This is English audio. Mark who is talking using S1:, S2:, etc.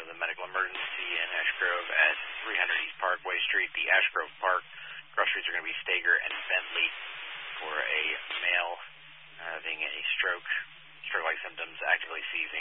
S1: the medical emergency in Ash Grove at 300 East Parkway Street. The Ash Grove Park cross streets are going to be Stager and Bentley for a male having a stroke-like symptoms, actively seizing.